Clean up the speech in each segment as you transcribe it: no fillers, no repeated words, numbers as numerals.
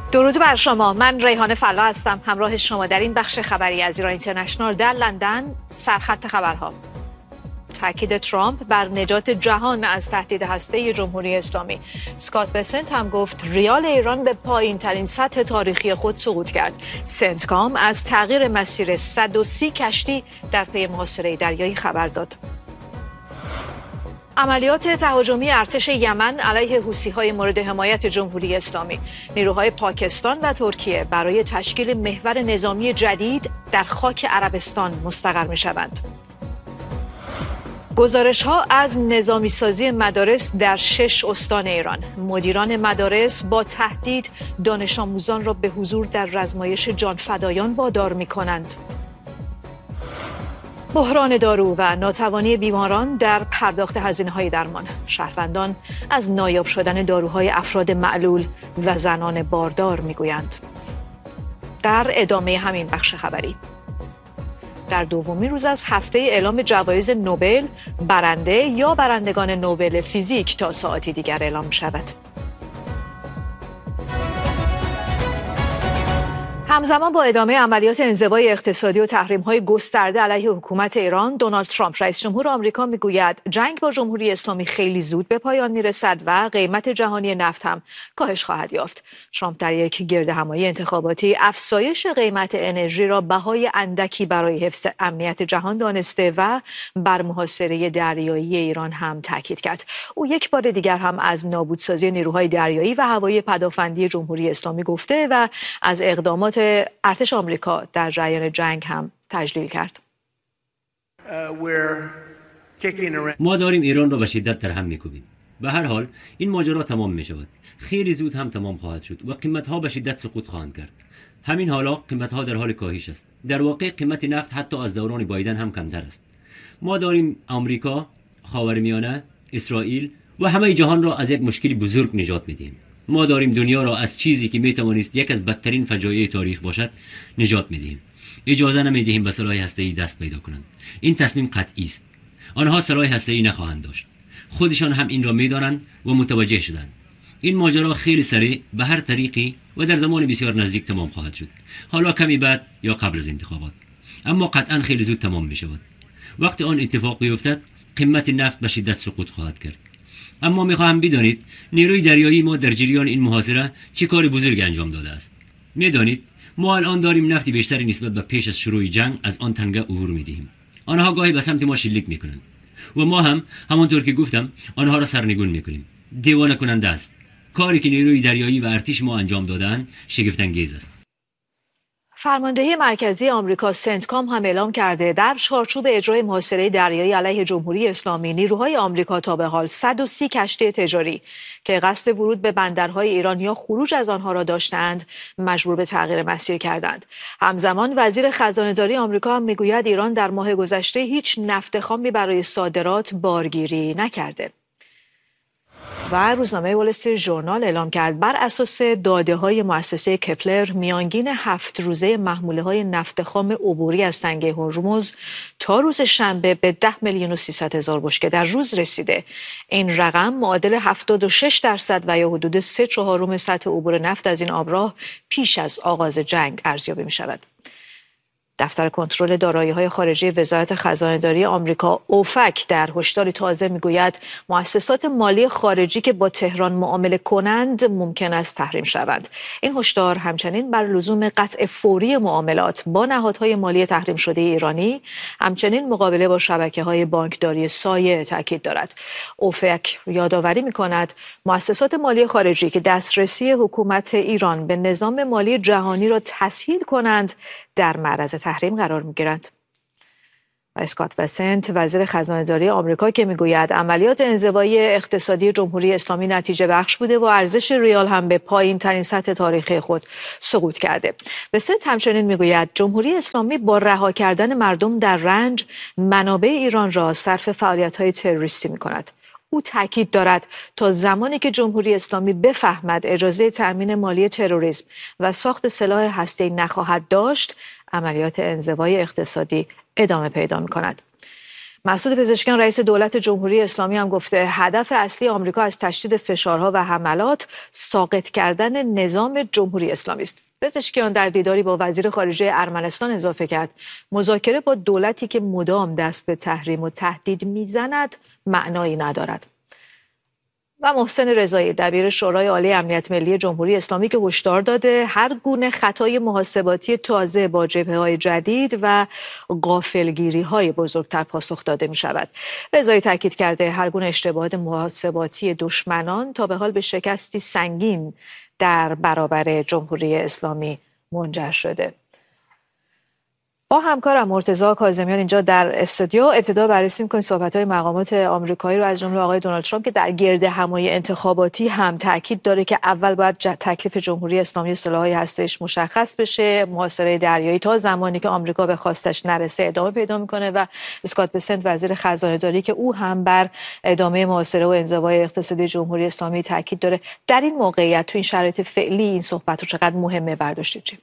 درود بر شما. من ریحانه فلا هستم، همراه شما در این بخش خبری از ایران اینترنشنال در لندن. سرخط خبرها: تاکید ترامپ بر نجات جهان از تهدید هسته‌ای جمهوری اسلامی. اسکات بسنت هم گفت ریال ایران به پایین‌ترین سطح تاریخی خود سقوط کرد. سنتکام از تغییر مسیر 130 کشتی در پی محاصره دریایی خبر داد. عملیات تهاجمی ارتش یمن علیه حوثی‌های مورد حمایت جمهوری اسلامی. نیروهای پاکستان و ترکیه برای تشکیل محور نظامی جدید در خاک عربستان مستقر می‌شوند. گزارش‌ها از نظامی سازی مدارس در 6 استان ایران. مدیران مدارس با تهدید دانش آموزان را به حضور در رزمایش جانفدایان وادار می‌کنند. بحران دارو و ناتوانی بیماران در پرداخت هزینه‌های درمان. شهروندان از نایاب شدن داروهای افراد معلول و زنان باردار می‌گویند. در ادامه همین بخش خبری، در دومین روز از هفته اعلام جوایز نوبل، برنده یا برندگان نوبل فیزیک تا ساعتی دیگر اعلام شود. همزمان با ادامه عملیات انزوای اقتصادی و تحریم‌های گسترده علیه حکومت ایران، دونالد ترامپ رئیس جمهور آمریکا میگوید جنگ با جمهوری اسلامی خیلی زود به پایان میرسد و قیمت جهانی نفت هم کاهش خواهد یافت. ترامپ در یک گردهمایی انتخاباتی افزایش قیمت انرژی را بهای اندکی برای حفظ امنیت جهان دانسته و بر محاصره دریایی ایران هم تاکید کرد. او یک بار دیگر هم از نابودسازی نیروهای دریایی و هوایی پدافندی جمهوری اسلامی گفته و از اقدامات ارتش آمریکا در جریان جنگ هم تجلیل کرد. ما داریم ایران را به شدت در هم می‌کوبیم. به هر حال این ماجرا تمام می‌شود. خیلی زود هم تمام خواهد شد و قیمت‌ها به شدت سقوط خواهند کرد. همین حالا قیمت‌ها در حال کاهش است. در واقع قیمت نفت حتی از دوران بایدن هم کمتر است. ما داریم آمریکا، خاورمیانه، اسرائیل و همه جهان را از یک مشکلی بزرگ نجات می‌دهیم. ما داریم دنیا را از چیزی که میتوانست یک از بدترین فجایع تاریخ باشد نجات میدهیم. اجازه نمیدهیم به سلاح هسته‌ای دست پیدا کنند. این تصمیم قطعی است. آنها سلاح هسته‌ای نخواهند داشت. خودشان هم این را میدانند و متوجه شدند. این ماجرا خیلی سریع به هر طریقی و در زمان بسیار نزدیک تمام خواهد شد. حالا کمی بعد یا قبل از انتخابات. اما قطعا خیلی زود تمام می شود. وقتی آن اتفاق بیفتد قیمت نفت به شدت سقوط خواهد کرد. اما میخواهم بدانید نیروی دریایی ما در جریان این محاصره چه کار بزرگ انجام داده است. میدانید ما الان داریم نفت بیشتری نسبت به پیش از شروع جنگ از آن تنگه عبور میدهیم. آنها گاهی به سمت ما شلیک میکنند و ما هم همانطور که گفتم آنها را سرنگون میکنیم. دیوانه کننده است. کاری که نیروی دریایی و ارتش ما انجام دادند شگفت انگیز است. فرماندهی مرکزی آمریکا سنتکام هم اعلام کرده در چارچوب اجرای محاصره دریایی علیه جمهوری اسلامی نیروهای آمریکا تا به حال 130 کشتی تجاری که قصد ورود به بندرهای ایران یا خروج از آنها را داشتند مجبور به تغییر مسیر کردند. همزمان وزیر خزانه‌داری آمریکا هم میگوید ایران در ماه گذشته هیچ نفت خامی برای صادرات بارگیری نکرده. و روزنامه وال استریت ژورنال اعلام کرد بر اساس داده‌های مؤسسه کپلر میانگین 7 روزه محموله‌های نفت خام عبوری از تنگه هرمز تا روز شنبه به 10,300,000 بشکه در روز رسیده. این رقم معادل 76% و یا حدود 3/4 سطح عبور نفت از این آبراه پیش از آغاز جنگ ارزیابی می‌شود. دفتر کنترل دارایی‌های خارجی وزارت خزانه‌داری آمریکا اوفک در هشداری تازه میگوید مؤسسات مالی خارجی که با تهران معامله کنند ممکن است تحریم شوند. این هشدار همچنین بر لزوم قطع فوری معاملات با نهادهای مالی تحریم شده ایرانی، همچنین مقابله با شبکه‌های بانکداری سایه تاکید دارد. اوفک یادآوری می‌کند مؤسسات مالی خارجی که دسترسی حکومت ایران به نظام مالی جهانی را تسهیل کنند در معرض تحریم قرار می‌گیرند. و اسکات بسنت وزیر خزانه‌داری آمریکا که میگوید عملیات انزوایی اقتصادی جمهوری اسلامی نتیجه بخش بوده و ارزش ریال هم به پایین‌ترین سطح تاریخی خود سقوط کرده. بسنت همچنین میگوید جمهوری اسلامی با رها کردن مردم در رنج منابع ایران را صرف فعالیت‌های تروریستی می‌کند. او تاکید دارد تا زمانی که جمهوری اسلامی بفهمد اجازه تأمین مالی تروریسم و ساخت سلاح هسته‌ای نخواهد داشت، عملیات انزوای اقتصادی ادامه پیدا می‌کند. مسعود پزشکیان رئیس دولت جمهوری اسلامی هم گفته هدف اصلی آمریکا از تشدید فشارها و حملات ساقط کردن نظام جمهوری اسلامی است. پزشکیان در دیداری با وزیر خارجه ارمنستان اضافه کرد مذاکره با دولتی که مدام دست به تحریم و تهدید میزند معنایی ندارد. و محسن رضایی دبیر شورای عالی امنیت ملی جمهوری اسلامی که هشدار داده هر گونه خطای محاسباتی تازه با جبهه‌های جدید و غافلگیری‌های بزرگتر پاسخ داده می‌شود. رضایی تاکید کرده هر گونه اشتباهات محاسباتی دشمنان تا به حال به شکستی سنگین در برابر جمهوری اسلامی منجر شده. با همکارم مرتضی کاظمیان اینجا در استودیو ابتدا بررسی می‌کنیم صحبت‌های مقامات آمریکایی رو از جمله آقای دونالد ترامپ که در گردهمایی انتخاباتی هم تاکید داره که اول باید تکلیف جمهوری اسلامی سلاح‌های هسته‌ایش مشخص بشه، محاصره دریایی تا زمانی که آمریکا به خواستش نرسه ادامه پیدا می‌کنه و اسکات بسنت وزیر خزانه‌داری که او هم بر ادامه محاصره و انزوای اقتصادی جمهوری اسلامی تاکید داره. در این موقعیت تو این شرایط فعلی این صحبت رو چقدر مهمه برداشتید چی؟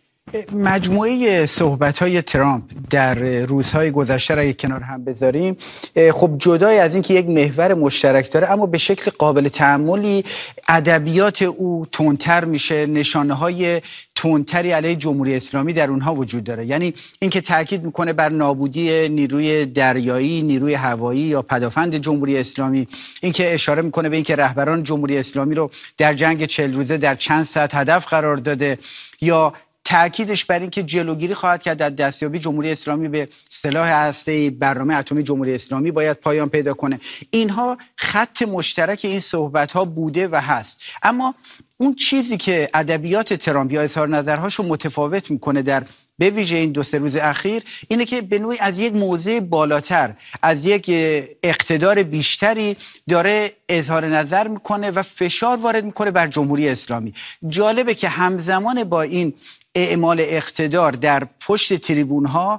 مجموعه صحبت‌های ترامپ در روزهای گذشته را یک کنار هم بذاریم، خب جدای از این که یک محور مشترک داره اما به شکل قابل تأملی ادبیات او تندتر میشه، نشانه‌های تندتری علیه جمهوری اسلامی در اونها وجود داره. یعنی اینکه تاکید میکنه بر نابودی نیروی دریایی، نیروی هوایی یا پدافند جمهوری اسلامی، اینکه اشاره میکنه به اینکه رهبران جمهوری اسلامی رو در جنگ 40 روزه در چند ساعت هدف قرار داده، یا تأکیدش بر این که جلوگیری خواهد کرد از دستیابی جمهوری اسلامی به سلاح هسته‌ای، برنامه اتمی جمهوری اسلامی باید پایان پیدا کنه. اینها خط مشترک این صحبت‌ها بوده و هست. اما اون چیزی که ادبیات ترامپ یا اظهار نظرهاشو متفاوت میکنه در به ویژه این 2-3 روز اخیر اینه که به نوعی از یک موضع بالاتر، از یک اقتدار بیشتری داره اظهار نظر میکنه و فشار وارد میکنه بر جمهوری اسلامی. جالبه که همزمان با این اعمال اقتدار در پشت تریبون ها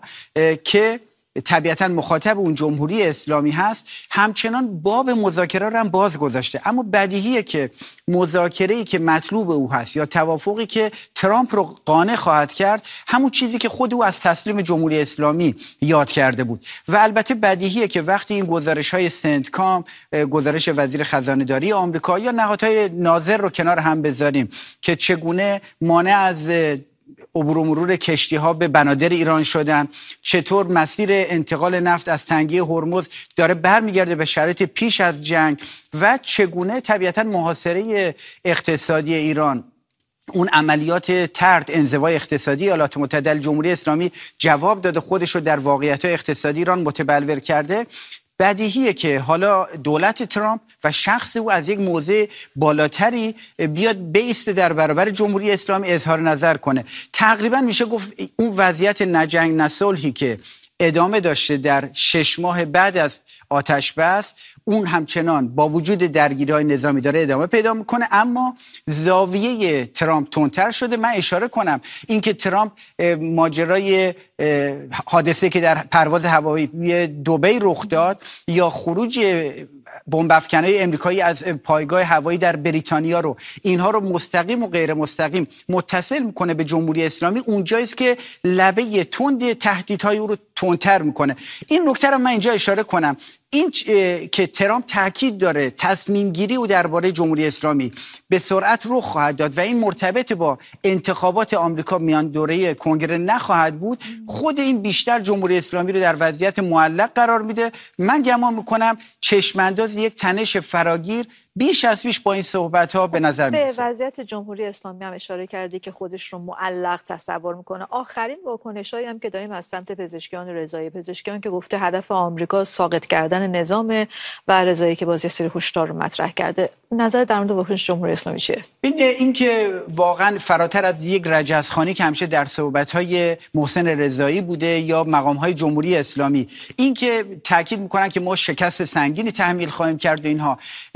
که طبیعتا مخاطب اون جمهوری اسلامی هست، همچنان باب مذاکره رو هم باز گذاشته. اما بدیهیه که مذاکره‌ای که مطلوب او هست یا توافقی که ترامپ رو قانع خواهد کرد همون چیزی که خود او از تسلیم جمهوری اسلامی یاد کرده بود. و البته بدیهیه که وقتی این گزارش‌های سنتکام، گزارش وزیر خزانه‌داری آمریکا یا نهادهای ناظر رو کنار هم بذاریم که چگونه مانع از عبور و مرور کشتی‌ها به بنادر ایران شدن، چطور مسیر انتقال نفت از تنگه هرمز داره برمیگرده به شرایط پیش از جنگ و چگونه طبیعتاً محاصره اقتصادی ایران، اون عملیات طرد انزوای اقتصادی ایالات متحده جمهوری اسلامی جواب داده، خودش رو در واقعیت‌های اقتصادی ایران متبلور کرده. بدیهیه که حالا دولت ترامپ و شخص او از یک موضع بالاتری بیاد بیسته در برابر جمهوری اسلامی اظهار نظر کنه. تقریبا میشه گفت اون وضعیت نجنگ نصلحی که ادامه داشته در 6 ماه بعد از آتش بس، اون همچنان با وجود درگیری‌های نظامی داره ادامه پیدا میکنه، اما زاویه ترامپ تندتر شده. من اشاره کنم اینکه ترامپ ماجرای حادثه که در پرواز هوایی دبی رخ داد یا خروج بمب افکنای امریکایی از پایگاه هوایی در بریتانیا رو، اینها رو مستقیم و غیر مستقیم متصل میکنه به جمهوری اسلامی، اونجاییست که لبه تند تهدیدهای او رو تندتر میکنه. این نکته رو من اینجا اشاره کنم، این که ترامپ تاکید داره تصمیم گیری او درباره جمهوری اسلامی به سرعت رخ خواهد داد و این مرتبط با انتخابات آمریکا میان دوره کنگره نخواهد بود، خود این بیشتر جمهوری اسلامی رو در وضعیت معلق قرار میده. من گمان میکنم چشمانداز یک تنش فراگیر بیش از پیش با این صحبت‌ها به نظر میاد. به وضعیت جمهوری اسلامی هم اشاره کردی که خودش رو معلق تصور میکنه. آخرین واکنشایی هم که داریم از سمت پزشکیان رضایی، پزشکیان که گفته هدف آمریکا ساقط کردن نظام و رضایی که باز یه سری هشدار رو مطرح کرده. نظر در مورد واکنش جمهوری اسلامی چیه؟ این که واقعا فراتر از یک رجزخوانی که همیشه در صحبت‌های محسن رضایی بوده یا مقام‌های جمهوری اسلامی، این که تاکید میکنن که ما شکست سنگینی تحمیل خواهیم کرد و اینها، جدا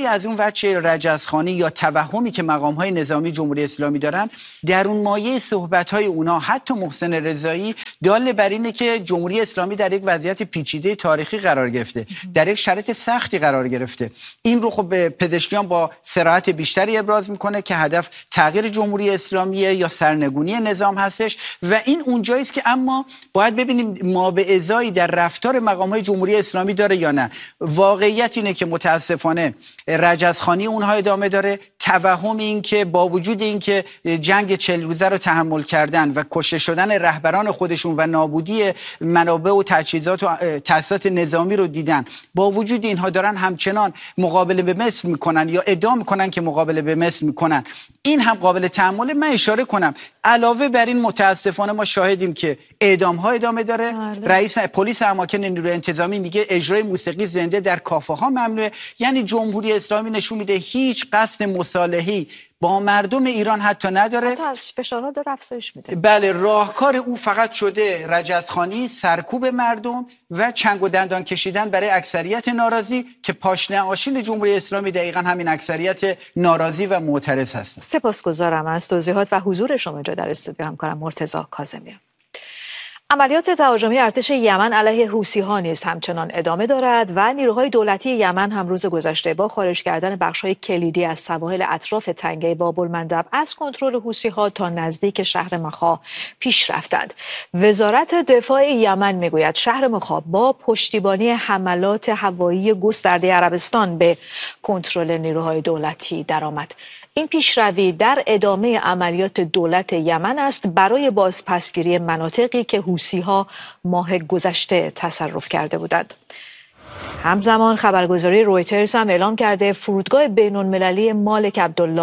جدای از اون وجه رجزخوانی یا توهمی که مقام‌های نظامی جمهوری اسلامی دارن، در اون مایه صحبت‌های اونا حتی محسن رضایی دال بر اینه که جمهوری اسلامی در یک وضعیت پیچیده تاریخی قرار گرفته، در یک شرایط سختی قرار گرفته. این رو خب پزشکیان با صراحت بیشتری ابراز میکنه که هدف تغییر جمهوری اسلامیه یا سرنگونی نظام هستش و این اونجایی است که اما باید ببینیم ما به ازایی در رفتار مقام‌های جمهوری اسلامی داره یا نه. واقعیت اینه که متاسفانه رجزخوانی اونها ادامه داره. توهم این که با وجود این که جنگ 40 روزه رو تحمل کردن و کشته شدن رهبران خودشون و نابودی منابع و تجهیزات و تأسیسات نظامی رو دیدن، با وجود اینها دارن همچنان مقابله به مثل میکنن یا ادعا میکنن که مقابله به مثل میکنن. این هم قابل تأمل. من اشاره کنم علاوه بر این متاسفانه ما شاهدیم که اعدام ها ادامه داره. رئیس پلیس اماکن نیروی انتظامی میگه اجرای موسیقی زنده در کافه ها ممنوعه. یعنی جمهوری اسلامی نشون میده هیچ قصد مصالحه‌ای با مردم ایران حتی نداره، حتی از فشارها داره افزایش میده. بله، راهکار او فقط شده رجزخوانی، سرکوب مردم و چنگ و دندان کشیدن برای اکثریت ناراضی که پاشنه آشیل جمهوری اسلامی دقیقاً همین اکثریت ناراضی و معترض هست. سپاسگزارم از توضیحات و حضور شما اینجا در استودیو. همکارم مرتضی کاظمی. عملیات تهاجمی ارتش یمن علیه حوثی‌ها نیز همچنان ادامه دارد و نیروهای دولتی یمن هم روز گذشته با خارج کردن بخش‌های کلیدی از سواحل اطراف تنگه باب‌المندب از کنترل حوثی‌ها تا نزدیک شهر مخا پیش رفتند. وزارت دفاع یمن میگوید شهر مخا با پشتیبانی حملات هوایی گسترده عربستان به کنترل نیروهای دولتی درآمد. این پیشروی در ادامه عملیات دولت یمن است برای بازپسگیری مناطقی که حوثی‌ها ماه گذشته تصرف کرده بودند. همزمان خبرگزاری رویترز هم اعلام کرده فرودگاه بین‌المللی مالک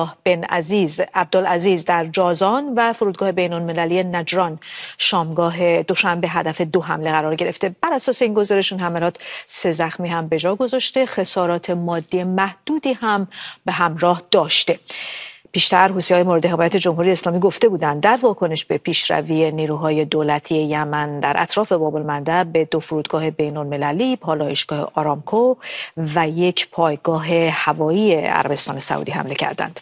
عبدالعزیز در جازان و فرودگاه بین‌المللی نجران شامگاه دوشنبه هدف 2 حمله قرار گرفته. بر اساس این گزارش حملات 3 زخمی هم به جا گذاشته، خسارات مادی محدودی هم به همراه داشته. پیشتر حوثی‌های مورد حمایت جمهوری اسلامی گفته بودند در واکنش به پیشروی نیروهای دولتی یمن در اطراف باب‌المندب به 2 فرودگاه بین‌المللی، پالایشگاه آرامکو و 1 پایگاه هوایی عربستان سعودی حمله کردند.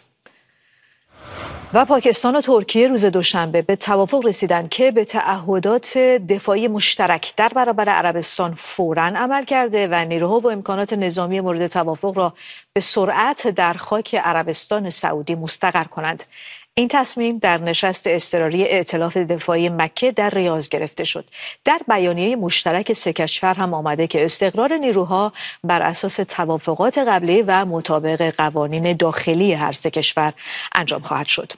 و پاکستان و ترکیه روز دوشنبه به توافق رسیدند که به تعهدات دفاعی مشترک در برابر عربستان فوراً عمل کرده و نیروها و امکانات نظامی مورد توافق را به سرعت در خاک عربستان سعودی مستقر کنند. این تصمیم در نشست اضطراری ائتلاف دفاعی مکه در ریاض گرفته شد. در بیانیه مشترک 3 کشور هم آمده که استقرار نیروها بر اساس توافقات قبلی و مطابق قوانین داخلی هر 3 کشور انجام خواهد شد.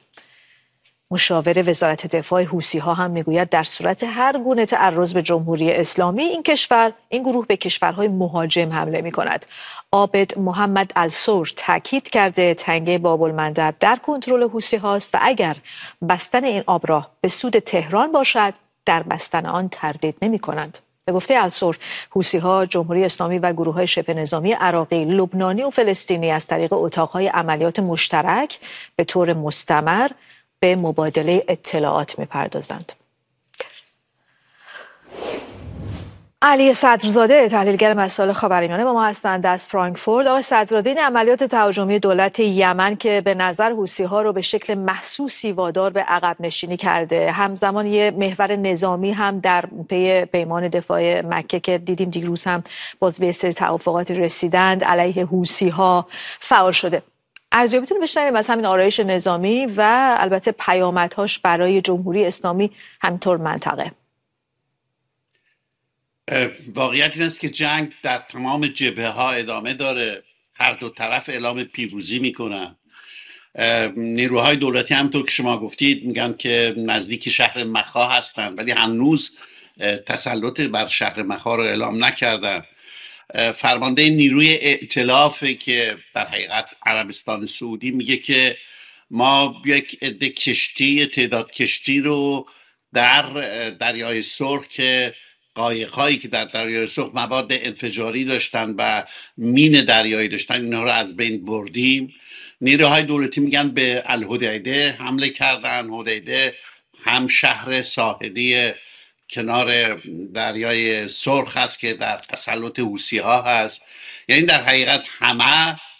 مشاور وزارت دفاع حوثی‌ها هم میگوید در صورت هر گونه تعرض به جمهوری اسلامی این گروه به کشورهای مهاجم حمله می‌کند. عابد محمد الثور تاکید کرده تنگه باب‌المندب در کنترل حوثی‌هاست و اگر بستن این آبراه به سود تهران باشد در بستن آن تردید نمی‌کنند. به گفته الثور، حوثی‌ها، جمهوری اسلامی و گروه‌های شبه نظامی عراقی، لبنانی و فلسطینی از طریق اتاق‌های عملیات مشترک به طور مستمر به مبادله اطلاعات می‌پردازند. علی صدرزاده تحلیلگر مسائل خاورمیانه با ما هستند از فرانکفورت. آقای صدرزاده، این عملیات تهاجمی دولت یمن که به نظر حوثی‌ها رو به شکل محسوسی وادار به عقب نشینی کرده، همزمان یه محور نظامی هم در پی پیمان دفاع مکه که دیدیم دیروز هم باز به سری توافقاتی رسیدند علیه حوثی‌ها فعال شده. ارزیابیتون بشنویم از همین آرایش نظامی و البته پیامدهاش برای جمهوری اسلامی همینطور منطقه. واقعیت این است که جنگ در تمام جبهه‌ها ادامه داره. هر دو طرف اعلام پیروزی میکنن. نیروهای دولتی همونطور که شما گفتید میگن که نزدیک شهر مخا هستن ولی هنوز تسلط بر شهر مخا رو اعلام نکردن. فرمانده نیروی ائتلاف که در حقیقت عربستان سعودی میگه که ما یک عده کشتی، تعداد کشتی رو در دریای سرخ که قایق‌هایی که در دریای سرخ مواد انفجاری داشتن و مین دریایی داشتن اینها رو از بین بردیم. نیروهای دولتی میگن به الحدیده حمله کردن. حدیده هم شهر ساحلی کنار دریای سرخ هست که در تسلط حوثی‌ها هست. یعنی در حقیقت همه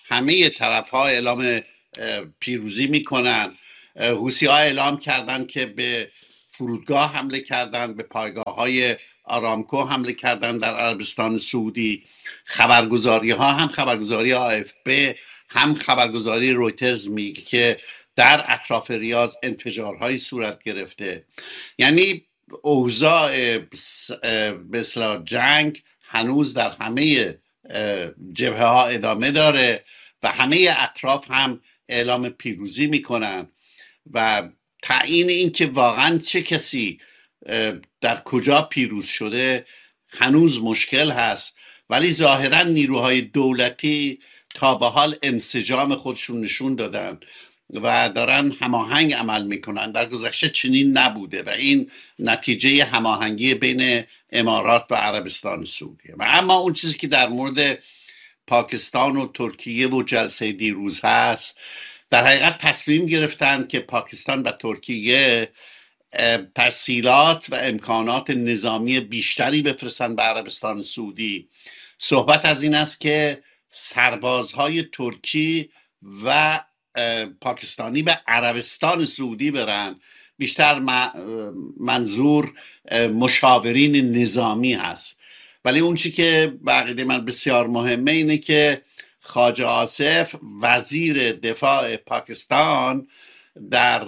همه طرف ها اعلام پیروزی میکنن. حوثی ها اعلام کردن که به فرودگاه حمله کردن، به پایگاه های آرامکو حمله کردن در عربستان سعودی. خبرگزاری ها، هم خبرگزاری AFP هم خبرگزاری رویترز میگه که در اطراف ریاض انفجارهایی صورت گرفته. یعنی اوضاع مثل جنگ هنوز در همه جبهه ها ادامه داره و همه اطراف هم اعلام پیروزی میکنن و تعیین این که واقعا چه کسی در کجا پیروز شده هنوز مشکل هست. ولی ظاهرا نیروهای دولتی تا به حال انسجام خودشون نشون دادن و دارن هماهنگ عمل میکنن. در گذشته چنین نبوده و این نتیجه هماهنگی بین امارات و عربستان سعودیه. و اما اون چیزی که در مورد پاکستان و ترکیه و جلسه دیروز هست، در حقیقت تصمیم گرفتن که پاکستان و ترکیه تسهیلات و امکانات نظامی بیشتری بفرستن به عربستان سعودی. صحبت از این است که سربازهای ترکی و پاکستانی به عربستان سعودی برن. بیشتر منظور مشاورین نظامی هست. ولی اون چی که به عقیده من بسیار مهمه اینه که خواجه آصف وزیر دفاع پاکستان در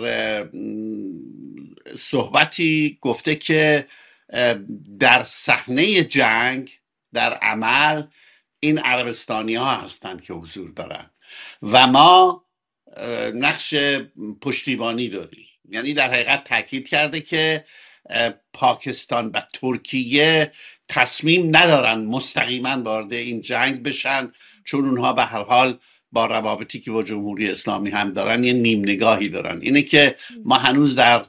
صحبتی گفته که در صحنه جنگ در عمل این عربستانی ها هستند که حضور دارن و ما نقش پشتیبانی داریم. یعنی در حقیقت تاکید کرده که پاکستان و ترکیه تصمیم ندارن مستقیما وارد این جنگ بشن، چون اونها به هر حال با روابطی که با جمهوری اسلامی هم دارن یه نیم نگاهی دارن. اینه که ما هنوز در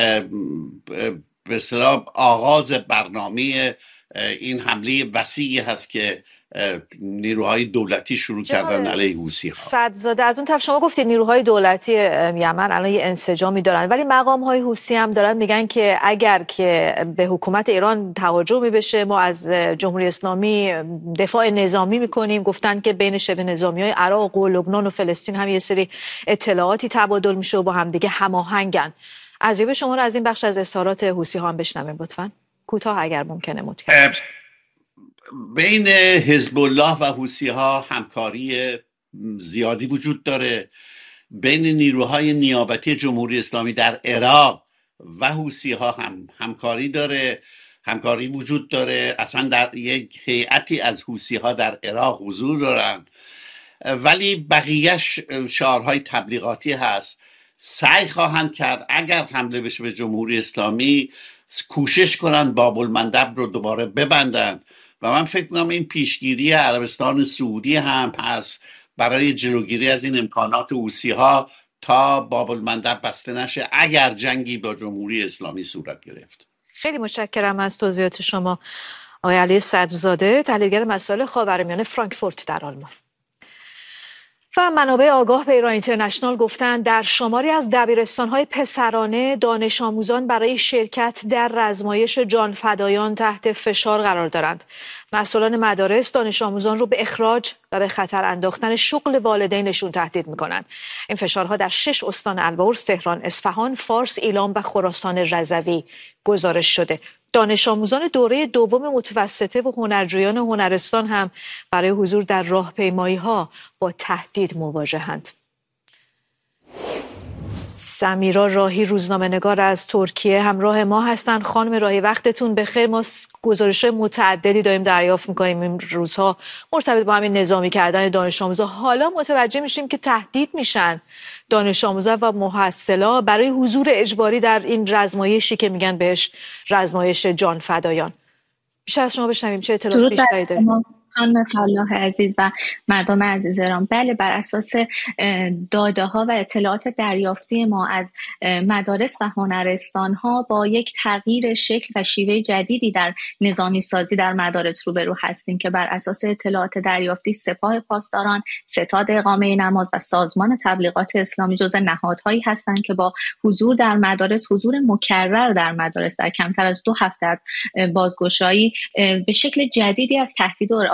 به اصطلاح آغاز برنامه این حمله وسیعی هست که نیروهای دولتی شروع کردن علیه حوثی‌ها. صدرزاده، از اون طرف شما گفتید نیروهای دولتی یمن الان یه انسجامی دارن، ولی مقام‌های حوثی هم دارن میگن که اگر که به حکومت ایران توجه بشه ما از جمهوری اسلامی دفاع نظامی میکنیم. گفتن که بین شبه نظامی‌های عراق و لبنان و فلسطین هم یه سری اطلاعاتی تبادل میشه و با هم دیگه هماهنگن. ارزیابی شما رو از این بخش از اظهارات حوثی‌ها هم بشنویم لطفاً، کوتاه اگر ممکنه. متشکرم. بین حزب الله و حوثی‌ها همکاری زیادی وجود داره. بین نیروهای نیابتی جمهوری اسلامی در عراق و حوثی‌ها هم همکاری داره، همکاری وجود داره. اصلا در یک هیئتی از حوثی‌ها در عراق حضور دارن. ولی بقیهش شعارهای تبلیغاتی هست. سعی خواهند کرد اگر حمله بشه به جمهوری اسلامی کوشش کنن باب المندب رو دوباره ببندن و من فکر می‌کنم این پیشگیری عربستان سعودی هم هست برای جلوگیری از این امکانات حوثی‌ها تا باب المندب بسته نشه اگر جنگی با جمهوری اسلامی صورت گرفت. خیلی متشکرم از توضیحات شما آقای علی صدرزاده، تحلیلگر مسائل خاورمیانه فرانکفورت در آلمان. و منابع آگاه به ایران اینترنشنال گفتند در شماری از دبیرستان‌های پسرانه دانش آموزان برای شرکت در رزمایش جانفدایان تحت فشار قرار دارند. مسئولان مدارس دانش آموزان رو به اخراج و به خطر انداختن شغل والدینشون تهدید می‌کنند. این فشارها در 6 استان البرز، تهران، اصفهان، فارس، ایلام و خراسان رضوی گزارش شده. دانش آموزان دوره دوم متوسطه و هنرجویان هنرستان هم برای حضور در راهپیمایی‌ها با تهدید مواجهند. سمیرا راهی روزنامه‌نگار از ترکیه همراه ما هستند. خانم راهی وقتتون بخیر. ما گزارش متعددی داریم دریافت می‌کنیم این روزها مرتبط با همین نظامی کردن دانش آموزا. حالا متوجه میشیم که تهدید میشن دانش آموزا و محصلا برای حضور اجباری در این رزمایشی که میگن بهش رزمایش جانفدایان. بیشتر از شما بشنویم چه اطلاعات بیشتری دارید؟ خانم فلاح عزیز و مردم عزیز ایران، بله، بر اساس داده ها و اطلاعات دریافتی ما از مدارس و هنرستان ها با یک تغییر شکل و شیوه جدیدی در نظامی سازی در مدارس روبرو هستیم که بر اساس اطلاعات دریافتی سپاه پاسداران، ستاد اقامه نماز و سازمان تبلیغات اسلامی جزء نهادهایی هستند که با حضور در مدارس، حضور مکرر در مدارس در کمتر از 2 هفته از بازگشایی، به شکل جدیدی از تهدید و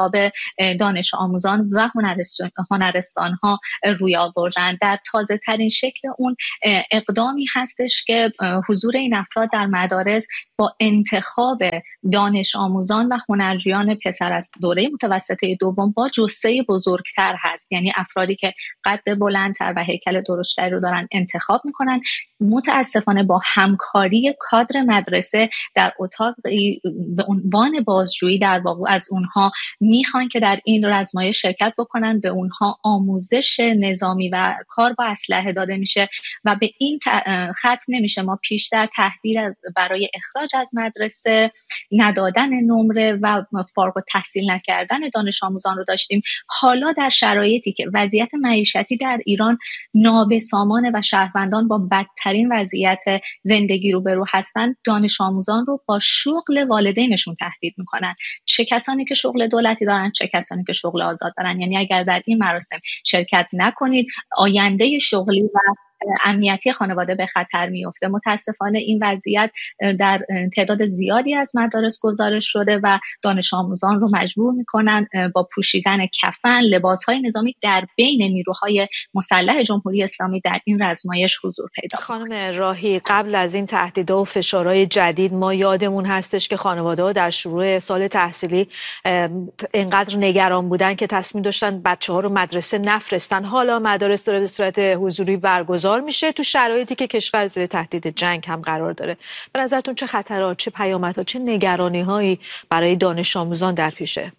انتخاب دانش آموزان و هنرستان ها روی آوردن. در تازه ترین شکل اون اقدامی هستش که حضور این افراد در مدارس با انتخاب دانش آموزان و هنرجویان پسر از دوره متوسطه دوم با جثه بزرگتر هست، یعنی افرادی که قد بلندتر و هیکل درشتری رو دارن انتخاب میکنن. متاسفانه با همکاری کادر مدرسه در اتاق به عنوان بازجویی در واقع از اونها میخوان که در این آزمایش شرکت بکنن، به اونها آموزش نظامی و کار با اسلحه داده میشه و به این ختم نمیشه. ما پیشتر تهدید برای اخراج از مدرسه، ندادن نمره و فارغ التحصیل نکردن دانش آموزان رو داشتیم. حالا در شرایطی که وضعیت معیشتی در ایران نابسامانه و شهروندان با بدترین وضعیت زندگی روبرو هستند، دانش آموزان رو با شغل والدینشون تهدید میکنن، چه کسانی که شغل دولتی دارن چه کسانی که شغل آزاد دارن. یعنی اگر در این مراسم شرکت نکنید آینده شغلی و امنیتی خانواده به خطر میفته. متاسفانه این وضعیت در تعداد زیادی از مدارس گزارش شده و دانش آموزان رو مجبور میکنن با پوشیدن کفن، لباسهای نظامی در بین نیروهای مسلح جمهوری اسلامی در این آزمایش حضور پیدا کنند. خانم راهی، قبل از این تهدیدها و فشارهای جدید ما یادمون هستش که خانواده‌ها در شروع سال تحصیلی اینقدر نگران بودن که تصمیم داشتن بچه‌ها رو مدرسه نفرستن. حالا مدارس داره به صورت حضوری برگزار میشه تو شرایطی که کشور زیر تهدید جنگ هم قرار داره. به نظرتون چه خطرات، چه پیامدها، چه نگرانی‌هایی برای دانش آموزان در پیشه؟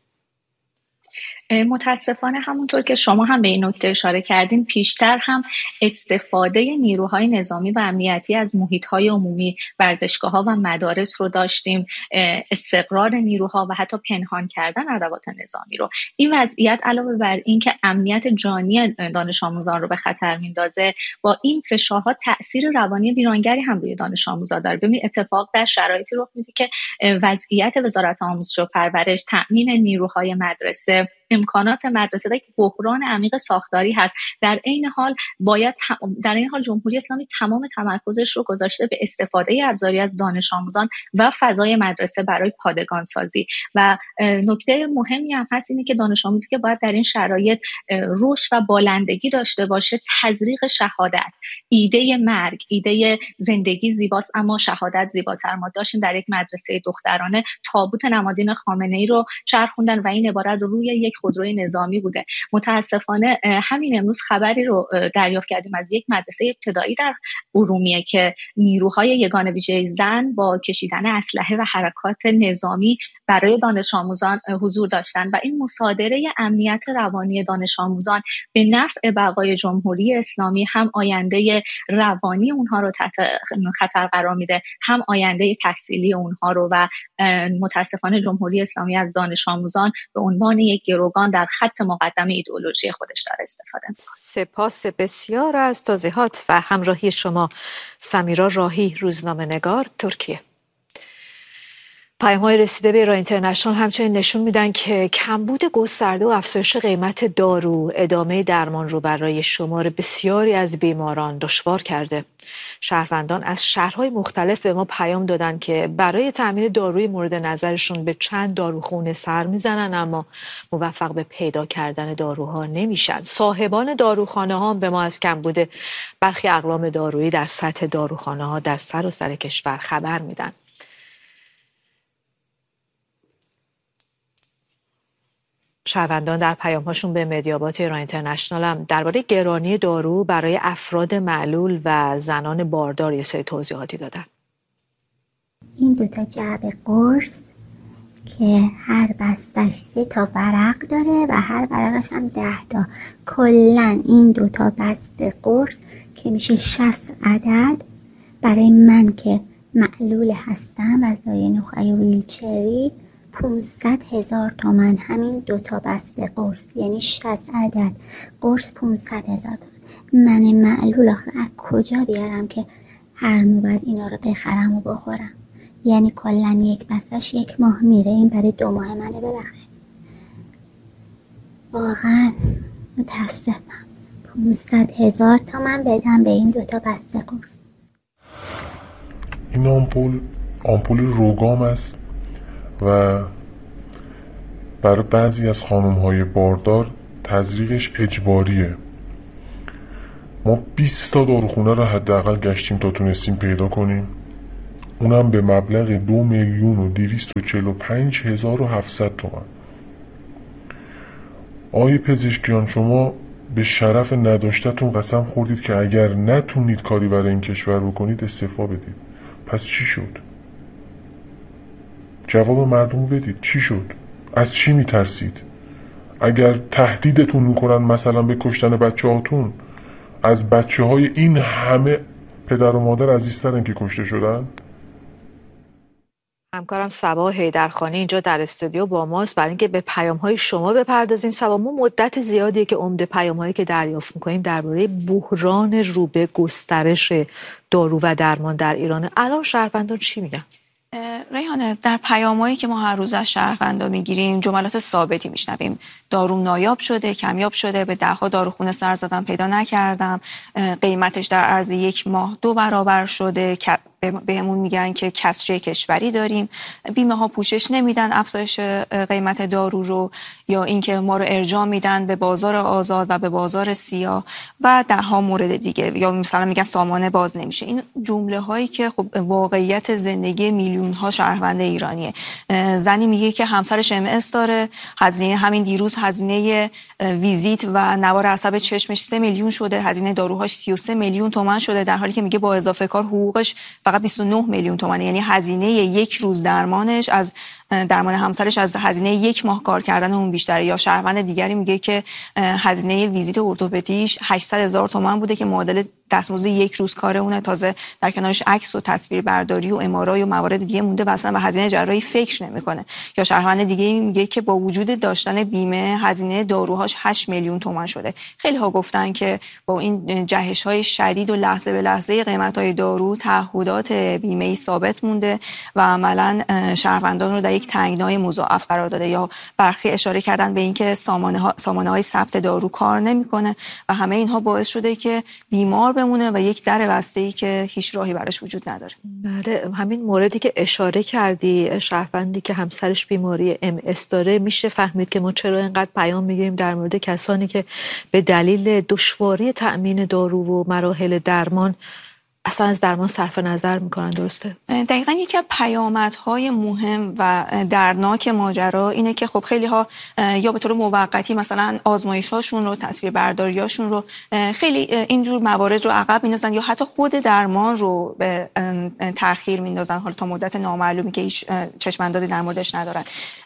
متاسفانه همونطور که شما هم به این نکته اشاره کردین، پیشتر هم استفاده نیروهای نظامی و امنیتی از محیط‌های عمومی، ورزشگاه‌ها و مدارس رو داشتیم، استقرار نیروها و حتی پنهان کردن ادوات نظامی رو. این وضعیت علاوه بر این که امنیت جانی دانش آموزان رو به خطر میندازه، با این فشارها تأثیر روانی ویرانگری هم روی دانش آموزان داره. ببین اتفاق در شرایطی رخ میده که وضعیت وزارت آموزش و پرورش، تأمین نیروهای مدرسه، امکانات مدرسه یک بحران عمیق ساختاری هست. در این حال جمهوری اسلامی تمام تمرکزش رو گذاشته به استفاده ابزاری از دانش آموزان و فضای مدرسه برای پادگان سازی. و نکته مهمی هم هست اینه که دانش آموزی که باید در این شرایط رشد و بالندگی داشته باشه، تزریق شهادت، ایده مرگ، ایده زندگی زیباست اما شهادت زیباتر. ما داشتیم در یک مدرسه دخترانه تابوت نمادین خامنه‌ای رو چرخوندن و این عبارت روی یک خودروی نظامی بوده. متاسفانه همین امروز خبری رو دریافت کردیم از یک مدرسه ابتدایی در ارومیه که نیروهای یگان ویژه زن با کشیدن اسلحه و حرکات نظامی برای دانش آموزان حضور داشتن و این مصادره امنیت روانی دانش آموزان به نفع بقای جمهوری اسلامی هم آینده روانی اونها رو تحت خطر قرار میده، هم آینده تحصیلی اونها رو. و متاسفانه جمهوری اسلامی از دانش آموزان به عنوان یک گروگان در خط مقدم ایدئولوژی خودش داره استفاده می‌کنه. سپاس بسیار از توضیحات و همراهی شما. سمیرا راهی، روزنامه‌نگار، ترکیه. پیام‌های رسیده به ایران اینترنشنال همچنین نشون میدن که کمبود گسترده و افزایش قیمت دارو ادامه درمان رو برای شمار بسیاری از بیماران دشوار کرده. شهروندان از شهرهای مختلف به ما پیام دادن که برای تامین داروی مورد نظرشون به چند داروخونه سر میزنن اما موفق به پیدا کردن داروها نمیشن. صاحبان داروخانه ها به ما از کمبود برخی اقلام دارویی در سطح داروخانه ها در سراسر کشور خبر میدن. شهروندان در پیام‌هاشون به مدیابات ایران اینترنشنال هم درباره گرانی دارو برای افراد معلول و زنان باردار یه سری توضیحاتی دادن. این دوتا جعبه قرص که هر بستش 3 تا ورق داره و هر ورقش هم 10 تا. کلن این دوتا بسته قرص که میشه 60 عدد برای من که معلول هستم و دارای نخعه ویلچری 500,000 تومان. همین دوتا بسته قرص یعنی 60 عدد قرص 500,000 تومان. من معلول آخه از کجا بیارم که هر ماه بعد اینا رو بخرم و بخورم؟ یعنی کلن یک بستش 1 ماه میره. این برای 2 ماه منه. ببخشید واقعا متاسفم. 500,000 تومان بدم به این دوتا بسته قرص. این آمپول روگام است و برای بعضی از خانم‌های باردار تزریقش اجباریه. ما 20 تا داروخونه رو حداقل گشتیم تا تونستیم پیدا کنیم، اونم به مبلغ 2,245,700 تومان. آقای پزشکیان، شما به شرف نداشتتون قسم خوردید که اگر نتونید کاری برای این کشور بکنید استعفا بدید. پس چی شد؟ جواب مردم بدید. چی شد؟ از چی میترسید؟ اگر تهدیدتون میکنن مثلا به کشتن بچه هاتون، از بچه های این همه پدر و مادر عزیزترن که کشته شدن؟ همکارم صبا حیدرخانی اینجا در استودیو با ماست برای اینکه به پیام‌های شما بپردازیم. صبا، ما مدت زیادیه که عمده پیام‌هایی که دریافت می‌کنیم درباره بحران رو به گسترش دارو و درمان در ایران. الان شهروندان چی میگن؟ ریحانه، در پیامایی که ما هر روز از شهروندان میگیریم جملات ثابتی میشنویم. داروم نایاب شده، کمیاب شده، به 10 داروخونه سر زدم پیدا نکردم، قیمتش در عرض 1 ماه 2 برابر شده، بهمون میگن که کسری کشوری داریم، بیمه ها پوشش نمیدن افزایش قیمت دارو رو، یا اینکه ما رو ارجاع میدن به بازار آزاد و به بازار سیاه و 10 مورد دیگه، یا مثلا میگن سامانه باز نمیشه. این جمله هایی که خب واقعیت زندگی میلیون ها شهروند ایرانیه. زنی میگه که همسرش MS داره، هزینه همین دیروز هزینه ویزیت و نوار عصب چشمش 3 میلیون شده، هزینه داروهاش 33 میلیون تومان شده، در حالی که میگه با اضافه کار حقوقش فقط 29 میلیون تومان. یعنی هزینه 1 روز درمانش از درمان همسرش از هزینه 1 ماه کار کردن اون بیشتره. یا شهروند دیگری میگه که هزینه ویزیت ارتوپدیش 800,000 تومان بوده که معادل دستمزد 1 روز کار اونه، تازه در کنارش عکس و تصویر برداری و ام‌آرآی و موارد دیگه مونده و اصلا به هزینه جراحی فکر نمیکنه. یا شهروند دیگه میگه که با وجود داشتن بیمه هزینه داروهاش 8 میلیون تومان شده. خیلی ها گفتن که با این جهش‌های شدید و لحظه به لحظه قیمت‌های دارو تعهدات بیمه‌ای ثابت مونده و عملاً شهروندان رو در یک تنگنای مضاعف قرار داده. یا برخی اشاره کردن به اینکه سامانه‌های ثبت دارو کار نمیکنه و همه اینها باعث شده که بیمار بمونه و یک در بسته‌ای که هیچ راهی براش وجود نداره. بله، همین موردی که اشاره کردی، شهروندی که همسرش بیماری MS داره، میشه فهمید که ما چرا اینقدر پیام میگیریم در مورد کسانی که به دلیل دشواری تأمین دارو و مراحل درمان اصلا از درمان صرف نظر میکنن. درسته؟ دقیقاً یکی از پیامدهای مهم و دردناک ماجرا اینه که خب خیلی ها یا به طور موقتی مثلا آزمایش‌هاشون رو، تصویر برداریاشون رو، خیلی اینجور موارد رو عقب میندازن یا حتی خود درمان رو به تأخیر میندازن، حالا تا مدت نامعلومی که هیچ چشم‌اندازی در موردش ندارن.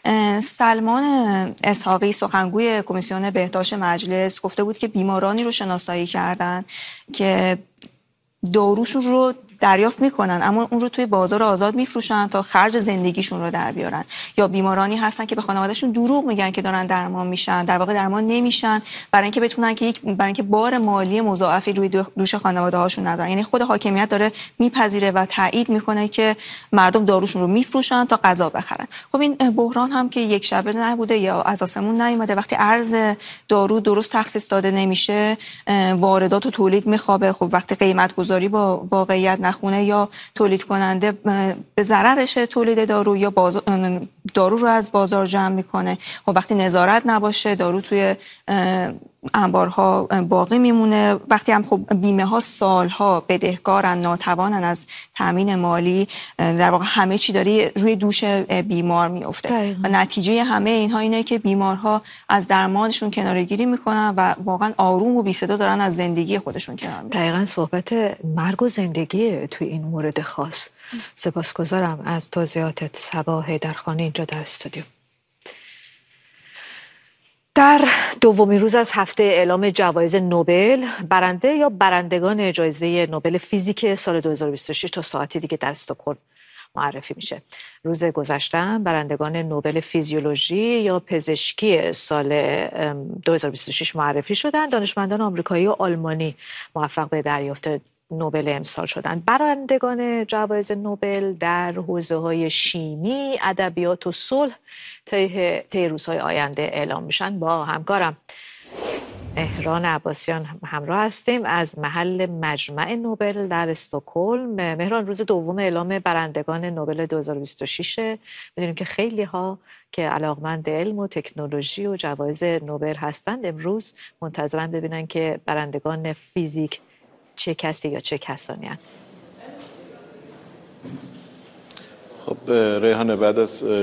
سلمان اسحاقی، سخنگوی کمیسیون بهداشت مجلس، گفته بود که بیمارانی رو شناسایی کردن که داروشون رو دریافت میکنن اما اون رو توی بازار آزاد میفروشن تا خرج زندگیشون رو در بیارن. یا بیمارانی هستن که به خانوادهشون دروغ میگن که دارن درمان میشن، در واقع درمان نمیشن، برای اینکه بتونن که برای اینکه بار مالی مضاعفی روی دوش خانواده هاشون نذارن. یعنی خود حاکمیت داره میپذیره و تایید میکنه که مردم داروشون رو میفروشن تا غذا بخرن. خب این بحران هم که یک شبه نبوده یا از آسمون نیومده. وقتی ارز دارو درست تخصیص داده نمیشه، واردات و تولید میخوابه. خب وقتی قیمت گذاری با واقعیت نخونه یا تولید کننده به ضررش تولید دارو یا دارو رو از بازار جمع میکنه. و وقتی نظارت نباشه دارو توی انبارها باقی میمونه. وقتی هم خب بیمه ها سالها بدهکارن، ناتوانن از تامین مالی، در واقع همه چی داره روی دوش بیمار میفته و نتیجه همه اینها اینه که بیمارها از درمانشون کناره‌گیری میکنن و واقعا آروم و بی صدا دارن از زندگی خودشون کنار میرن. دقیقاً صحبت مرگ و زندگی توی این مورد خاص. سپاسگزارم از توضیحاتت صبا حیدرخانی اینجا در استودیو. در دومین روز از هفته اعلام جوایز نوبل، برنده یا برندگان جایزه نوبل فیزیک سال 2026 تا ساعتی دیگه در استکهلم معرفی میشه. روز گذشته برندگان نوبل فیزیولوژی یا پزشکی سال 2026 معرفی شدند. دانشمندان آمریکایی و آلمانی موفق به دریافت نوبل امسال شدند. برندگان جوایز نوبل در حوزه‌های شیمی، ادبیات و صلح طی روزهای آینده اعلام میشن. با همکارم مهران عباسیان همراه هستیم از محل مجمع نوبل در استکهلم. مهران، روز دوم اعلام برندگان نوبل 2026 می‌دونیم که خیلی ها که علاقمند علم و تکنولوژی و جوایز نوبل هستند امروز منتظرن ببینن که برندگان فیزیک چه کسی یا چه کسانی هستند. خب ریحانه، بعد از